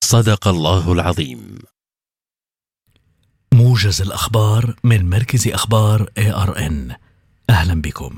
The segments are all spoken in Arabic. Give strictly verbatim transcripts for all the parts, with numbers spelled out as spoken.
صدق الله العظيم. موجز الأخبار من مركز أخبار إيه آر إن. أهلا بكم.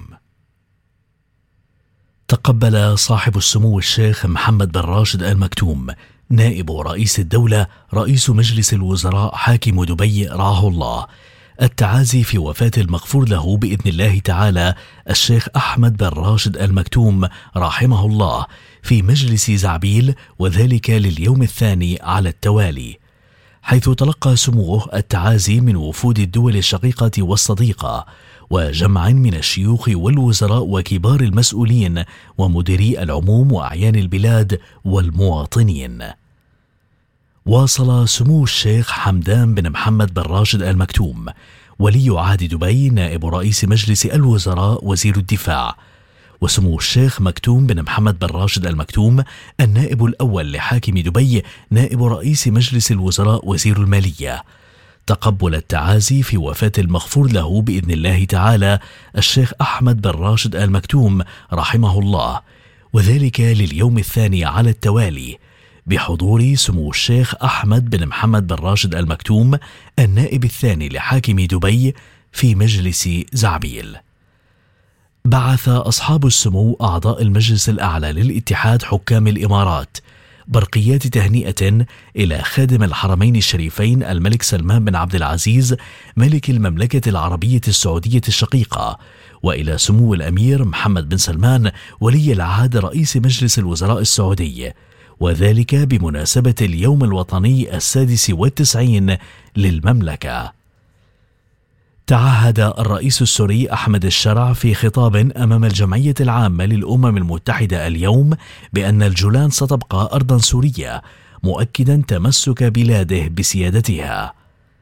تقبل صاحب السمو الشيخ محمد بن راشد آل مكتوم نائب رئيس الدولة رئيس مجلس الوزراء حاكم دبي رعاه الله التعازي في وفاة المغفور له بإذن الله تعالى الشيخ أحمد بن راشد آل مكتوم رحمه الله في مجلس زعبيل، وذلك لليوم الثاني على التوالي، حيث تلقى سموه التعازي من وفود الدول الشقيقة والصديقة وجمع من الشيوخ والوزراء وكبار المسؤولين ومديري العموم وأعيان البلاد والمواطنين. واصل سمو الشيخ حمدان بن محمد بن راشد آل مكتوم ولي عهد دبي نائب رئيس مجلس الوزراء وزير الدفاع، وسمو الشيخ مكتوم بن محمد بن راشد آل مكتوم النائب الأول لحاكم دبي نائب رئيس مجلس الوزراء وزير المالية، تقبل التعازي في وفاة المغفور له بإذن الله تعالى الشيخ أحمد بن راشد آل مكتوم رحمه الله، وذلك لليوم الثاني على التوالي بحضور سمو الشيخ أحمد بن محمد بن راشد آل مكتوم النائب الثاني لحاكم دبي في مجلس زعبيل. بعث أصحاب السمو أعضاء المجلس الأعلى للاتحاد حكام الإمارات برقيات تهنئة إلى خادم الحرمين الشريفين الملك سلمان بن عبد العزيز ملك المملكة العربية السعودية الشقيقة، وإلى سمو الأمير محمد بن سلمان ولي العهد رئيس مجلس الوزراء السعودي، وذلك بمناسبة اليوم الوطني السادس والتسعين للمملكة. تعهد الرئيس السوري أحمد الشرع في خطاب أمام الجمعية العامة للأمم المتحدة اليوم بأن الجولان ستبقى أرضا سورية، مؤكدا تمسك بلاده بسيادتها.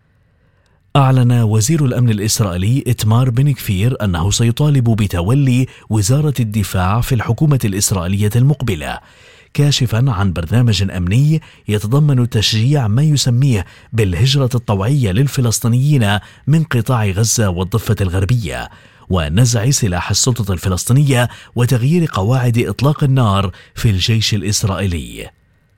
أعلن وزير الأمن الإسرائيلي إتمار بن كفير أنه سيطالب بتولي وزارة الدفاع في الحكومة الإسرائيلية المقبلة، كاشفا عن برنامج أمني يتضمن تشجيع ما يسميه بالهجرة الطوعية للفلسطينيين من قطاع غزة والضفة الغربية، ونزع سلاح السلطة الفلسطينية وتغيير قواعد إطلاق النار في الجيش الإسرائيلي.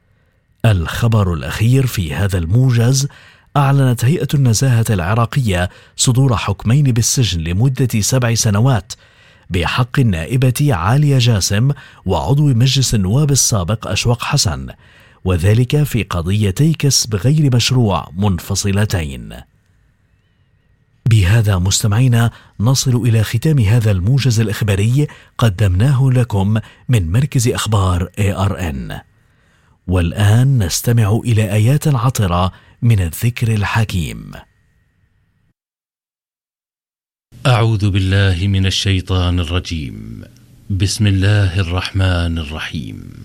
الخبر الأخير في هذا الموجز: أعلنت هيئة النزاهة العراقية صدور حكمين بالسجن لمدة سبع سنوات بحق النائبة عالية جاسم وعضو مجلس النواب السابق أشواق حسن، وذلك في قضيتي كسب غير مشروع منفصلتين. بهذا مستمعينا نصل إلى ختام هذا الموجز الإخباري قدمناه لكم من مركز أخبار إيه آر إن. والآن نستمع إلى آيات عطرة من الذكر الحكيم. أعوذ بالله من الشيطان الرجيم. بسم الله الرحمن الرحيم.